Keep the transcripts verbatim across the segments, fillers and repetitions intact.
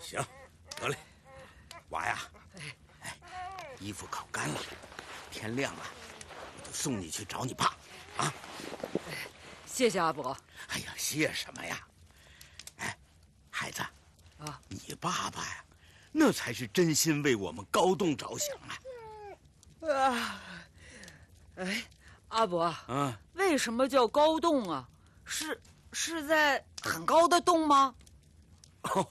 行，得嘞，娃呀，哎，衣服烤干了，天亮了，我就送你去找你爸，啊。 谢谢阿伯。 哎呀，谢什么呀？哎，孩子，啊，你爸爸呀，那才是真心为我们高栋着想啊。 啊，哎，阿伯， 嗯， 为什么叫高洞啊？是是在很高的洞吗？ 哦，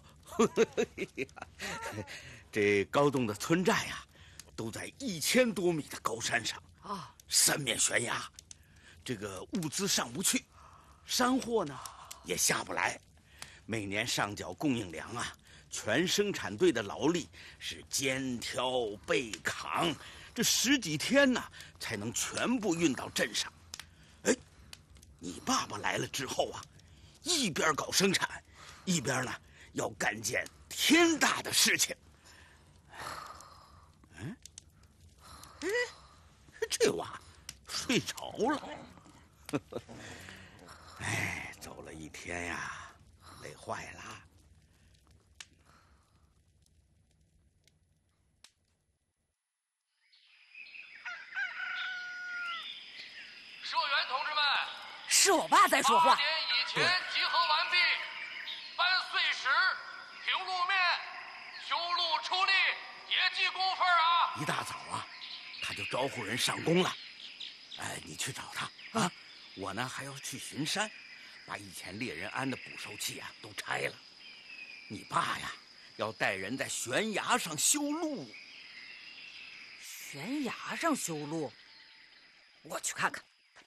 这高洞的村寨呀，都在一千多米的高山上啊，三面悬崖，这个物资上不去，山货呢也下不来，每年上缴供应粮啊，全生产队的劳力是肩挑背扛，这十几天呢才能全部运到镇上。哎，你爸爸来了之后啊，一边搞生产，一边呢要干件天大的事情。嗯，哎，这娃睡着了。哎，走了一天呀，累坏了。 社员同志们， 是我爸在说话。 八点以前集合完毕，搬碎石、平路面、修路出力，也记工分啊！ 一大早啊，他就招呼人上工了。哎，你去找他啊！我呢还要去巡山，把以前猎人安的捕兽器啊都拆了。你爸呀，要带人在悬崖上修路。 悬崖上修路，我去看看。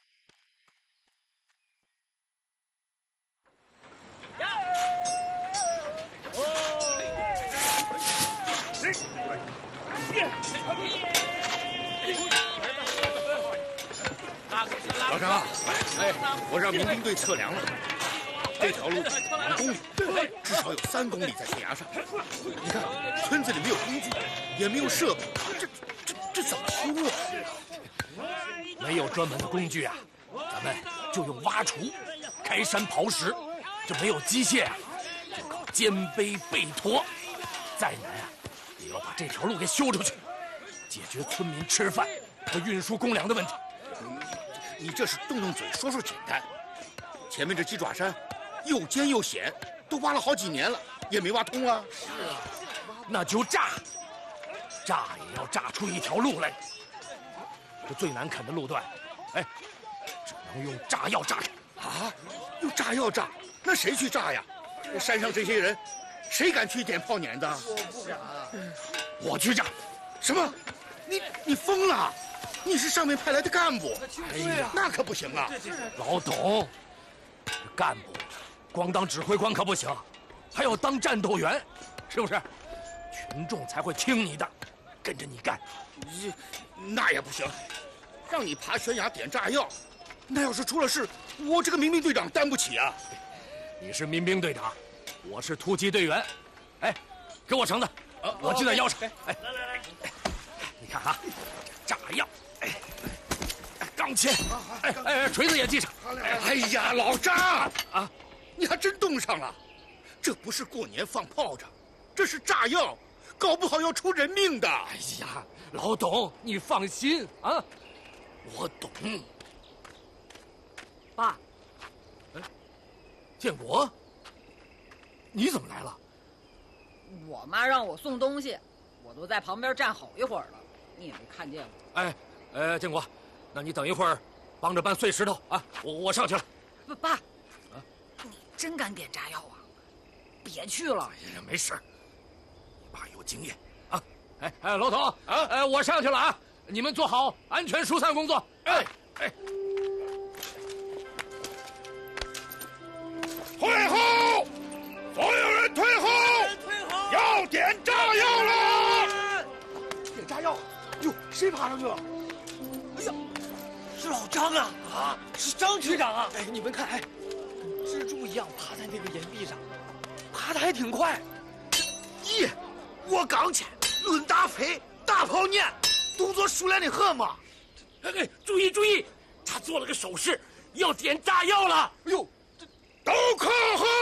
老张啊，哎，我让民兵队测量了，这条路五公里，至少有三公里在悬崖上。你看，村子里没有工具，也没有设备，这这这怎么修啊？ 没有专门的工具啊，咱们就用挖锄、开山刨石，就没有机械啊，就靠肩背背驮。再难啊，也要把这条路给修出去，解决村民吃饭和运输公粮的问题。 你这是动动嘴说说简单，前面这鸡爪山又尖又险，都挖了好几年了，也没挖通啊。 是啊，那就炸，炸也要炸出一条路来。这最难啃的路段，哎，只能用炸药炸开。 啊，用炸药炸？那谁去炸呀？山上这些人，谁敢去点炮碾子？ 我不敢，我去炸。 什么？你你疯了？你是上面派来的干部， 哎呀， 那可不行啊！ 老董，干部光当指挥官可不行，还要当战斗员，是不是？群众才会听你的，跟着你干。 这那也不行，让你爬悬崖点炸药，那要是出了事，我这个民兵队长担不起啊！ 你是民兵队长，我是突击队员。哎，给我绳子，我系在腰上。哎，来来来，你看啊，炸药。钢钎，哎哎，锤子也系上。 哎呀，老张啊，你还真冻上了。这不是过年放炮仗，这是炸药，搞不好要出人命的。 哎呀，老董，你放心啊，我懂。 爸， 哎，建国，你怎么来了？ 我妈让我送东西，我都在旁边站好一会儿了，你也没看见我。 哎，呃，建国。那你等一会儿，帮着搬碎石头啊！我我上去了。 不，爸，啊，你真敢点炸药啊？别去了。 哎呀，没事，你爸有经验啊！哎哎，老董啊，哎，我上去了啊！你们做好安全疏散工作。哎哎， 退后！所有人退后！ 退后！ 要点炸药了！ 点炸药！哟，谁爬上去了？ 哎呀！是老张啊！啊，是张局长啊！ 哎，你们看，哎， 蜘蛛一样爬在那个岩壁上，爬得还挺快。 咦，我刚去，论打飞，大炮撵，动作熟练的很嘛。 哎哎，注意注意，他做了个手势，要点炸药了。 哎呦，都靠后！